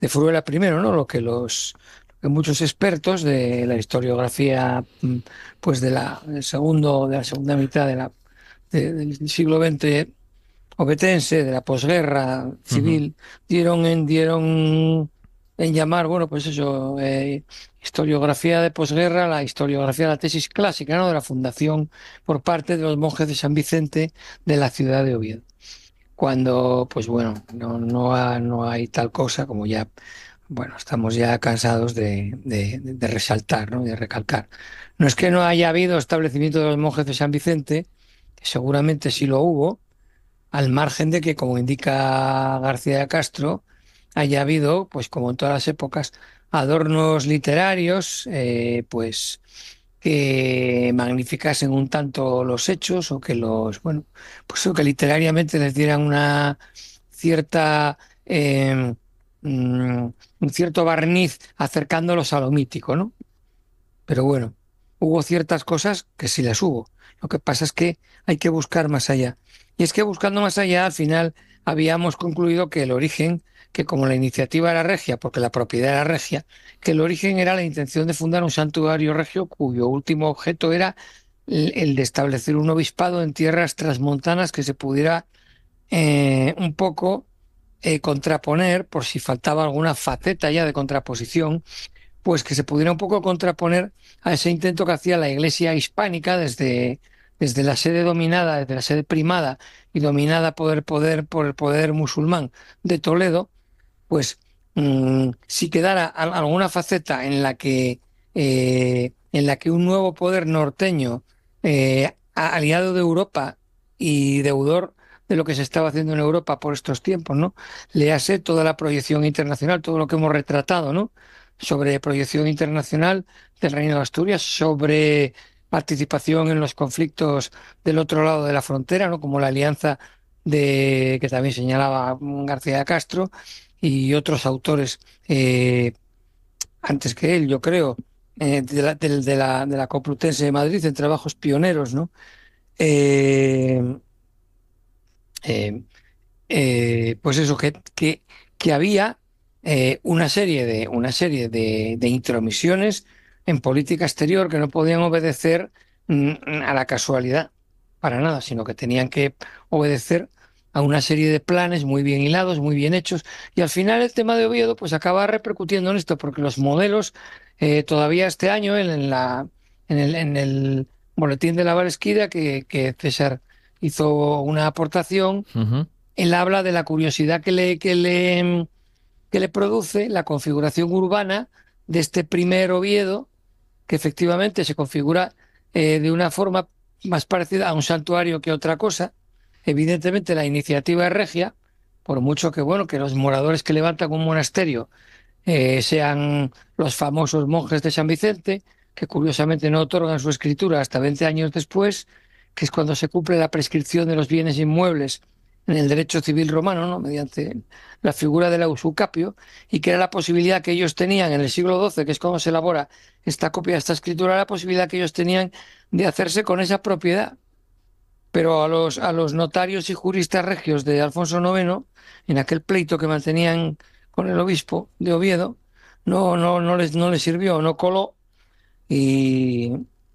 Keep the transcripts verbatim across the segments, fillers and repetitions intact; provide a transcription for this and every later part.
de Fruela primero, ¿no? Lo que los que muchos expertos de la historiografía, mm, pues de la del segundo, de la segunda mitad de la, de- del siglo veinte obetense, de la posguerra Ujú. civil, dieron en, dieron en llamar, bueno, pues eso, eh, historiografía de posguerra, la historiografía de la tesis clásica, ¿no? De la fundación por parte de los monjes de San Vicente de la ciudad de Oviedo. Cuando, pues bueno, no, no, ha- no hay tal cosa como ya, bueno, estamos ya cansados de, de- de resaltar, ¿no? De recalcar. No es que no haya habido establecimiento de los monjes de San Vicente, que seguramente sí lo hubo, al margen de que, como indica García de Castro, haya habido, pues como en todas las épocas, adornos literarios, eh, pues que magnificasen un tanto los hechos o que los, bueno, pues o que literariamente les dieran una cierta, eh, mm, un cierto barniz acercándolos a lo mítico, ¿no? Pero bueno, hubo ciertas cosas que sí las hubo. Lo que pasa es que hay que buscar más allá. Y es que buscando más allá, al final habíamos concluido que el origen, que como la iniciativa era regia, porque la propiedad era regia, que el origen era la intención de fundar un santuario regio cuyo último objeto era el, el de establecer un obispado en tierras transmontanas que se pudiera eh, un poco eh, contraponer, por si faltaba alguna faceta ya de contraposición, pues que se pudiera un poco contraponer a ese intento que hacía la Iglesia hispánica desde, desde la sede dominada, desde la sede primada y dominada por el poder, por el poder musulmán de Toledo, pues mm, si quedara al- alguna faceta en la que, eh, en la que un nuevo poder norteño, eh, a- aliado de Europa y deudor de lo que se estaba haciendo en Europa por estos tiempos, ¿no? Le hace toda la proyección internacional, todo lo que hemos retratado, ¿no? Sobre proyección internacional del Reino de Asturias, sobre participación en los conflictos del otro lado de la frontera, ¿no? Como la alianza de que también señalaba García de Castro y otros autores eh, antes que él, yo creo, eh, de la, del- de la, de la Complutense de Madrid en trabajos pioneros, ¿no? Eh, eh, eh, pues eso, que, que, que había eh, una serie de, una serie de, de intromisiones en política exterior que no podían obedecer mm, a la casualidad para nada, sino que tenían que obedecer a una serie de planes muy bien hilados, muy bien hechos, y al final el tema de Oviedo pues acaba repercutiendo en esto, porque los modelos eh, todavía este año en, en la, en el, en el boletín de la Valesquida que, que César hizo una aportación, Ujú. él habla de la curiosidad que le, que le, que le produce la configuración urbana de este primer Oviedo, que efectivamente se configura eh, de una forma más parecida a un santuario que otra cosa. Evidentemente la iniciativa es regia, por mucho que bueno, que los moradores que levantan un monasterio eh, sean los famosos monjes de San Vicente, que curiosamente no otorgan su escritura hasta veinte años después, que es cuando se cumple la prescripción de los bienes inmuebles en el derecho civil romano, ¿no? Mediante la figura del usucapio, y que era la posibilidad que ellos tenían en el siglo doce, que es cuando se elabora esta copia de esta escritura, la posibilidad que ellos tenían de hacerse con esa propiedad. Pero a los, a los notarios y juristas regios de Alfonso noveno, en aquel pleito que mantenían con el obispo de Oviedo, no, no, no les, no les sirvió, no coló, y,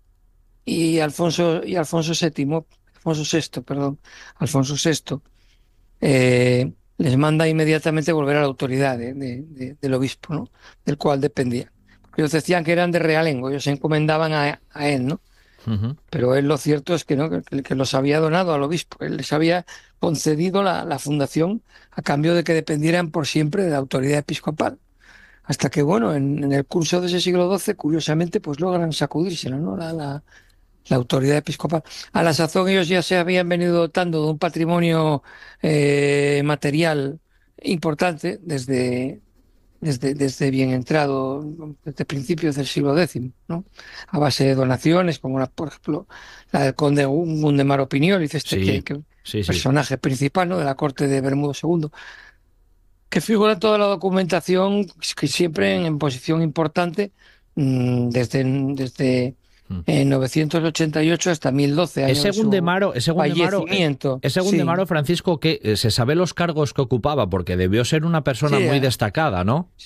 y Alfonso, y Alfonso séptimo, Alfonso sexto, perdón, Alfonso sexto, eh, les manda inmediatamente volver a la autoridad de- de- de- del obispo, ¿no? Del cual dependía. Porque ellos decían que eran de realengo, ellos se encomendaban a, a él, ¿no? Ujú. Pero él lo cierto es que no, que, que los había donado al obispo. Él les había concedido la, la fundación a cambio de que dependieran por siempre de la autoridad episcopal. Hasta que, bueno, en, en el curso de ese siglo doce, curiosamente, pues logran sacudírsela, ¿no? La, la, la autoridad episcopal. A la sazón ellos ya se habían venido dotando de un patrimonio eh, material importante desde, desde, desde bien entrado, desde principios del siglo décimo, ¿no? A base de donaciones, como la, por ejemplo la del conde Gundemar Opiniol, este que, Sí, que sí, sí. personaje principal, ¿no? De la corte de Bermudo segundo, que figura en toda la documentación, que siempre en, en posición importante, mm, desde, desde, Mm. en novecientos ochenta y ocho hasta mil doce, año Ese de su Gundemaro, ese Gundemaro, eh, fallecimiento. ese Sí, Gundemaro, Francisco, que eh, se sabe los cargos que ocupaba, porque debió ser una persona sí, muy eh, destacada, ¿no?